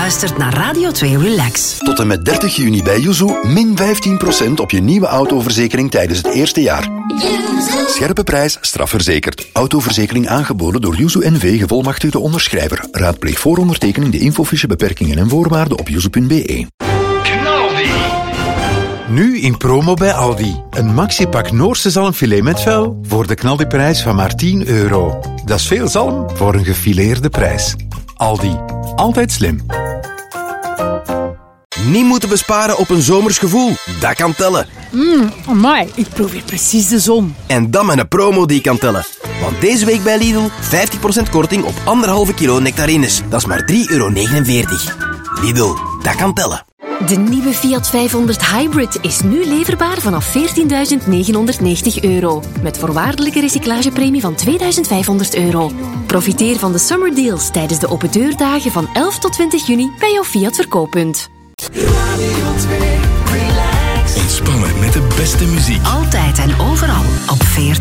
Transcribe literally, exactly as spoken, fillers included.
luistert naar Radio twee Relax. Tot en met dertig juni bij Yuzu min vijftien procent op je nieuwe autoverzekering tijdens het eerste jaar. Scherpe prijs, strafverzekerd. Autoverzekering aangeboden door Yuzu N V, gevolmachtigde onderschrijver. Raadpleeg voor ondertekening de infofiche, beperkingen en voorwaarden op yuzu punt be. Nu in promo bij Aldi. Een maxipak Noorse zalmfilet met vel voor de knaldiprijs van maar tien euro. Dat is veel zalm voor een gefileerde prijs. Aldi. Altijd slim. Niet moeten besparen op een zomers gevoel. Dat kan tellen. Mmm, amai, ik proef weer precies de zon. En dan met een promo die kan tellen. Want deze week bij Lidl vijftig procent korting op anderhalve kilo nectarines. Dat is maar drie euro negenenveertig. Lidl, dat kan tellen. De nieuwe Fiat vijfhonderd Hybrid is nu leverbaar vanaf veertienduizend negenhonderdnegentig euro. Met voorwaardelijke recyclagepremie van tweeduizend vijfhonderd euro. Profiteer van de summer deals tijdens de open deurdagen van elf tot twintig juni bij jouw Fiat verkooppunt. Ontspannen met de beste muziek. Altijd en overal op veertig.